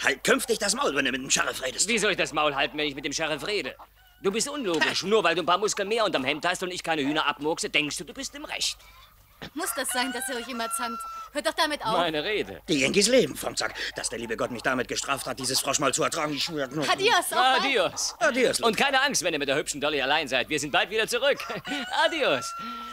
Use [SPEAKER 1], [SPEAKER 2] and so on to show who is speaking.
[SPEAKER 1] Halt künftig das Maul, wenn du mit dem Sheriff redest.
[SPEAKER 2] Wie soll ich das Maul halten, wenn ich mit dem Sheriff rede? Du bist unlogisch. Nur weil du ein paar Muskeln mehr unterm Hemd hast und ich keine Hühner abmurkse, denkst du bist im Recht.
[SPEAKER 3] Muss das sein, dass ihr euch immer zankt? Hört doch damit auf.
[SPEAKER 2] Meine Rede.
[SPEAKER 1] Die Yankees leben vom Zack. Dass der liebe Gott mich damit gestraft hat, dieses Froschmaul zu ertragen, ich schwöre nur.
[SPEAKER 3] Adios,
[SPEAKER 2] Adios.
[SPEAKER 1] Adios.
[SPEAKER 2] Und keine Angst, wenn ihr mit der hübschen Dolly allein seid. Wir sind bald wieder zurück. Adios.